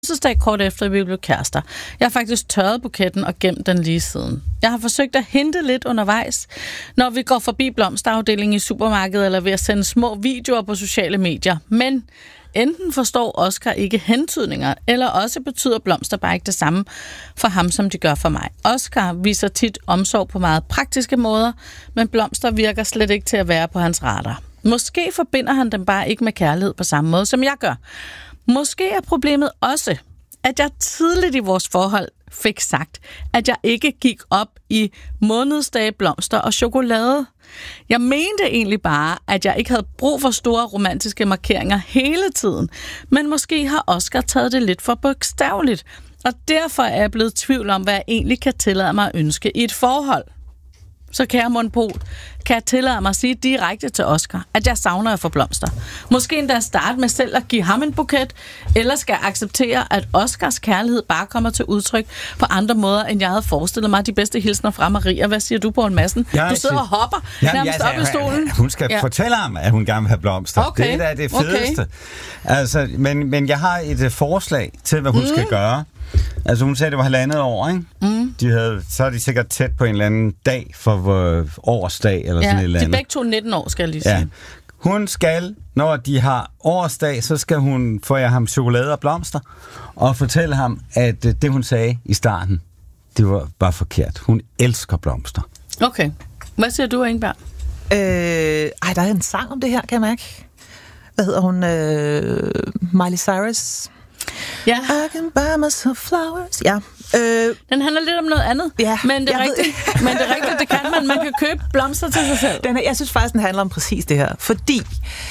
fødselsdag kort efter, vi blev kærester. Jeg har faktisk tørret buketten og gemt den lige siden. Jeg har forsøgt at hente lidt undervejs, når vi går forbi blomsterafdelingen i supermarkedet eller ved at sende små videoer på sociale medier. Men enten forstår Oscar ikke hentydninger, eller også betyder blomster bare ikke det samme for ham, som de gør for mig. Oscar viser tit omsorg på meget praktiske måder, men blomster virker slet ikke til at være på hans radar. Måske forbinder han dem bare ikke med kærlighed på samme måde, som jeg gør. Måske er problemet også, at jeg tidligt i vores forhold fik sagt, at jeg ikke gik op i månedsdage, blomster og chokolade. Jeg mente egentlig bare, at jeg ikke havde brug for store romantiske markeringer hele tiden, men måske har Oscar taget det lidt for bogstaveligt, og derfor er jeg blevet i tvivl om, hvad jeg egentlig kan tillade mig at ønske i et forhold. Så kære Monopol, kan jeg tillade mig at sige direkte til Oscar, at jeg savner at få blomster. Måske endda starte med selv at give ham en buket, eller skal jeg acceptere, at Oscars kærlighed bare kommer til udtryk på andre måder, end jeg havde forestillet mig. De bedste hilsner fra Maria. Hvad siger du, Poul Madsen? Du sidder og hopper nærmest op i stolen. Hun skal fortælle ham, at hun gerne vil have blomster. Okay. Det er da det fedeste. Okay. Altså, men jeg har et forslag til, hvad hun skal gøre. Altså hun sagde, det var 1,5 år, ikke? Så er de sikkert tæt på en eller anden dag for årsdag, eller sådan et eller andet. De begge to 19 år, skal jeg lige sige. Ja. Hun skal, når de har årsdag, så skal hun få ham chokolade og blomster, og fortælle ham, at det hun sagde i starten, det var bare forkert. Hun elsker blomster. Okay. Hvad siger du, Ingeberg? Der er en sang om det her, kan jeg mærke. Hvad hedder hun? Miley Cyrus. Ja. I can buy myself flowers. Ja. Den handler lidt om noget andet. Ja, men det er rigtigt, det kan man. Man kan købe blomster til sig selv. Jeg synes faktisk, den handler om præcis det her. Fordi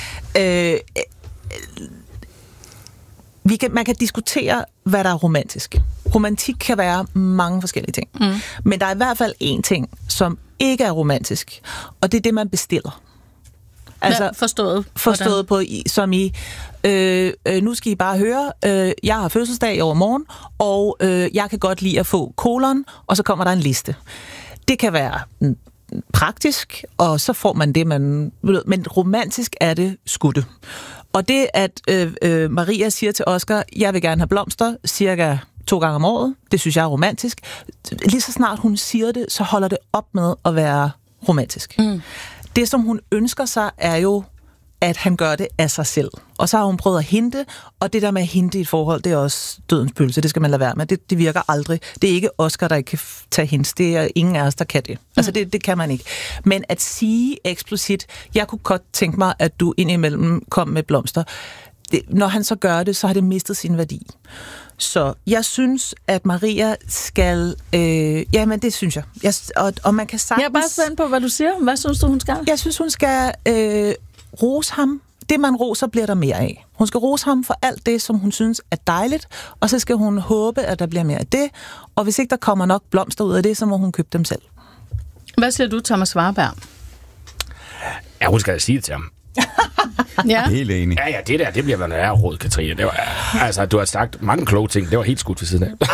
man kan diskutere, hvad der er romantisk. Romantik kan være mange forskellige ting. Men der er i hvert fald én ting, som ikke er romantisk. Og det er det, man bestiller. Altså, forstået på som i nu skal I bare høre, jeg har fødselsdag i overmorgen, og jeg kan godt lide at få kolon, og så kommer der en liste. Det kan være praktisk, og så får man det, man ved, men romantisk er det skudte. Og det, at Maria siger til Oscar, jeg vil gerne have blomster, cirka 2 gange om året, det synes jeg er romantisk. Lige så snart hun siger det, så holder det op med at være romantisk. Det, som hun ønsker sig, er jo, at han gør det af sig selv. Og så har hun prøvet at hinte, og det der med at hinte i et forhold, det er også dødens pølse. Det skal man lade være med. Det virker aldrig. Det er ikke Oscar, der ikke kan tage hints. Det er ingen af os, der kan det. Altså, det kan man ikke. Men at sige eksplicit, jeg kunne godt tænke mig, at du indimellem kom med blomster. Når han så gør det, så har det mistet sin værdi. Så jeg synes, at Maria skal... jamen, det synes jeg. Og man kan sagtens... Jeg er bare spændt på, hvad du siger. Hvad synes du, hun skal? Jeg synes, hun skal rose ham. Det, man roser, bliver der mere af. Hun skal rose ham for alt det, som hun synes er dejligt, og så skal hun håbe, at der bliver mere af det. Og hvis ikke der kommer nok blomster ud af det, så må hun købe dem selv. Hvad siger du, Thomas Warberg? Ja, hun skal da sige det til ham. Ja. Helt enig. Ja, det bliver været en råd, Katrine. Det var, altså, du har sagt mange kloge ting. Det var helt skudt ved siden af.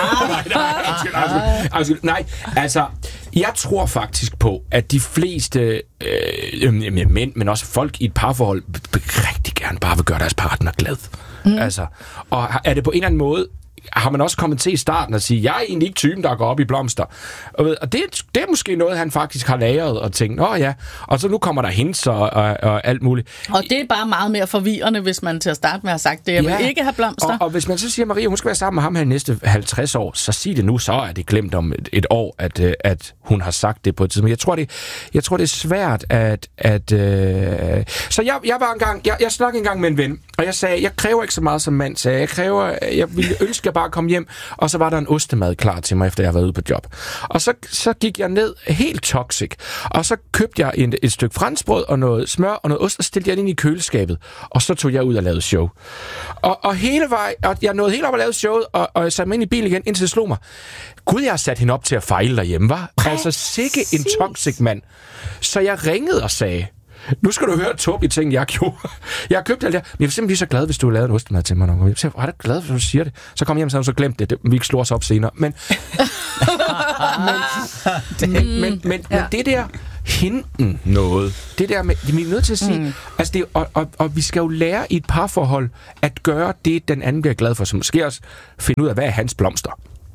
Nej, altså, jeg tror faktisk på, at de fleste mænd, men også folk i et parforhold, rigtig gerne bare vil gøre deres partner glad. Altså, og er det på en eller anden måde, har man også kommet til i starten at sige, jeg er egentlig ikke typen, der går op i blomster. Og det er måske noget, han faktisk har lagret og tænkt, og så nu kommer der hints og alt muligt. Og det er bare meget mere forvirrende, hvis man til at starte med har sagt det, jeg vil ikke have blomster. Og hvis man så siger, Maria, hun skal være sammen med ham her de næste 50 år, så sig det nu, så er det glemt om et år, at hun har sagt det på et tidspunkt. Jeg tror, det er svært Så jeg var engang, jeg snakkede engang med en ven, og jeg sagde, jeg kræver ikke så meget som mand, så jeg ville ønske, bare komme hjem, og så var der en ostemad klar til mig, efter jeg var ude på job. Og så gik jeg ned helt toxic, og så købte jeg et stykke franskbrød og noget smør og noget ost, og stillede jeg det ind i køleskabet, og så tog jeg ud og lavede show. Og hele vejen, og jeg nåede helt op og lavede showet, og jeg satte mig ind i bilen igen, indtil det slog mig. Gud, jeg har sat hende op til at fejle derhjemme, var? Altså sikke en toxic mand. Så jeg ringede og sagde, nu skal du høre tåbelige ting, jeg gjorde. Jeg har købt alt det her, men jeg vil simpelthen blive så glad, hvis du har lavet en ostemad til mig. Jeg siger, er du glad, hvis du siger det? Så kom jeg hjem, så har du så glemt det. Vi ikke slår os op senere. Men det der, hente noget. Det der med, vi er nødt til at sige, altså det, og vi skal jo lære i et parforhold at gøre det, den anden bliver glad for, så måske også finde ud af, hvad er hans blomster.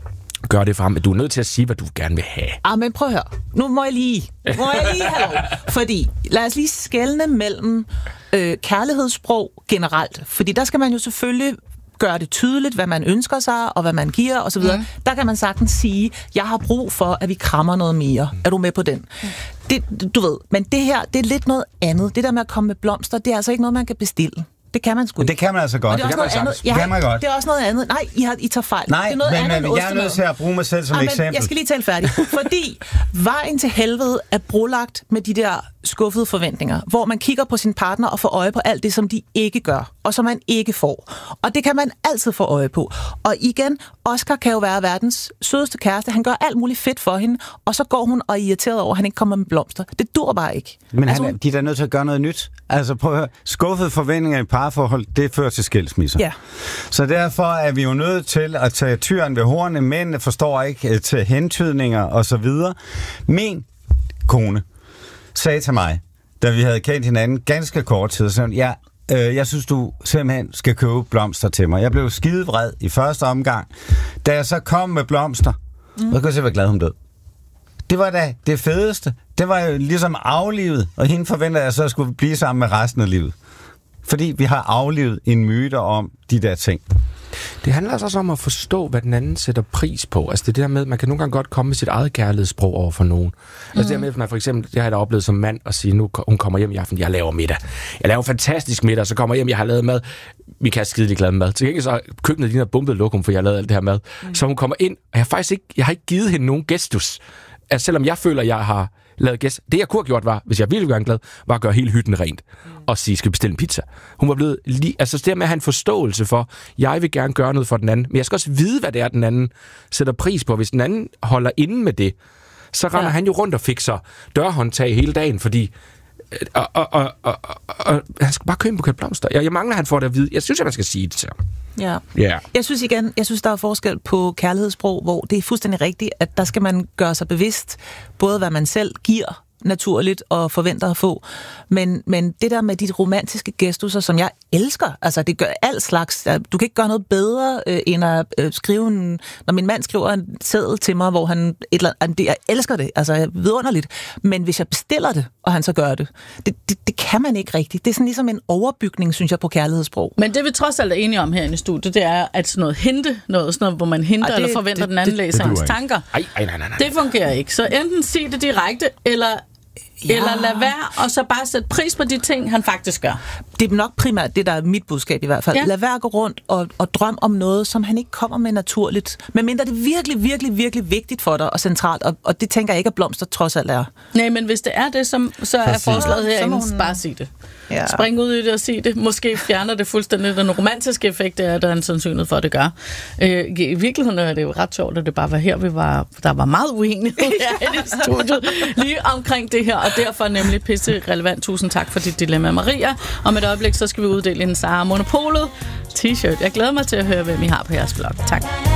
Gør det for ham, at du er nødt til at sige, hvad du gerne vil have. Men prøv at høre. Nu må jeg lige have lov. Fordi lad os lige skelne mellem kærlighedssprog generelt. Fordi der skal man jo selvfølgelig gøre det tydeligt, hvad man ønsker sig, og hvad man giver, osv. Der kan man sagtens sige, jeg har brug for, at vi krammer noget mere. Er du med på den? Det, du ved, men det her, det er lidt noget andet. Det der med at komme med blomster, det er altså ikke noget, man kan bestille. Det kan man sgu. Det kan man altså godt. Det er også noget andet. Nej, I tager fejl. Nej, det er noget men andet jeg er nødt til at bruge mig selv som eksempel. Jeg skal lige tale færdig. Fordi vejen til helvede er brolagt med de der skuffede forventninger, hvor man kigger på sin partner og får øje på alt det, som de ikke gør, og som man ikke får. Og det kan man altid få øje på. Og igen, Oscar kan jo være verdens sødeste kæreste. Han gør alt muligt fedt for hende, og så går hun og er irriteret over, at han ikke kommer med blomster. Det dur bare ikke. Men de er da nødt til at gøre noget nyt. Altså prøv at høre. Skuffede forventninger i parforhold, det fører til skilsmisser. Ja. Så derfor er vi jo nødt til at tage tyren ved hornene. Mændene forstår ikke til hentydninger og så videre. Min kone sagde til mig, da vi havde kendt hinanden ganske kort tid, så jeg synes, du simpelthen skal købe blomster til mig. Jeg blev skidevred i første omgang. Da jeg så kom med blomster, så kunne jeg se, hvor glad hun død. Det var da det fedeste. Det var jo ligesom aflivet, og hende forventer jeg så at skulle blive sammen med resten af livet. Fordi vi har aflivet en myte om de der ting. Det handler altså også om at forstå, hvad den anden sætter pris på. Altså det der med, man kan nogle gange godt komme med sit eget kærlighedssprog over for nogen. Altså det der med, for eksempel, det har jeg da oplevet som mand at sige, nu hun kommer hjem i aften, jeg laver middag. Jeg laver fantastisk middag, så kommer hjem, jeg har lavet mad. Vi kan have skidelig glad mad. Til gengæld så køkkenet ligner bumpet lokum, for jeg har lavet alt det her mad. Så hun kommer ind, og jeg har ikke givet hende nogen gestus. Altså selvom jeg føler, jeg har lavet gæst. Det jeg kunne have gjort var, hvis jeg ville være glad, var at gøre hele hytten rent. Og sige, skal vi bestille en pizza. Hun var blevet altså det med at have en forståelse for, jeg vil gerne gøre noget for den anden, men jeg skal også vide, hvad det er, den anden sætter pris på. Hvis den anden holder inde med det, så render han jo rundt og fikser dørhåndtag hele dagen, fordi og han skal bare købe en buket blomster. Jeg mangler, han får det at vide. Jeg synes, at man skal sige det til ham. Ja. Yeah. Jeg synes, der er forskel på kærlighedssprog, hvor det er fuldstændig rigtigt, at der skal man gøre sig bevidst, både hvad man selv giver naturligt og forventer at få, men det der med de romantiske gestusser, som jeg elsker, altså det gør alt slags, du kan ikke gøre noget bedre, end at skrive når min mand skriver en seddel til mig, hvor han jeg elsker det, altså vidunderligt, men hvis jeg bestiller det, og han så gør det kan man ikke rigtigt. Det er sådan ligesom en overbygning, synes jeg, på kærlighedssprog. Men det vi trods alt er enige om herinde i studiet, det er, at sådan noget, hvor man henter eller forventer den anden læser hans tanker. Nej. Det fungerer ikke. Så enten sig det direkte, eller lad være, og så bare sætte pris på de ting, han faktisk gør. Det er nok primært det, der er mit budskab i hvert fald. Ja. Lad være at gå rundt og drømme om noget, som han ikke kommer med naturligt. Men mindre det er virkelig, virkelig, virkelig vigtigt for dig og centralt, og det tænker jeg ikke, at blomster trods alt er. Nej, men hvis det er det, så er forslaget herinde, bare sig det. Ja. Spring ud i det og sig det. Måske fjerner det fuldstændig den romantiske effekt, der er en sandsynlighed for, at det gør. I virkeligheden er det jo ret sjovt, at det bare var her, der var meget uenighed her i studiet lige omkring det her, og derfor nemlig pisse relevant. Tusind tak for dit dilemma, Maria. Om et øjeblik, så skal vi uddele en Sara Monopolet t-shirt. Jeg glæder mig til at høre, hvem I har på jeres blog. Tak.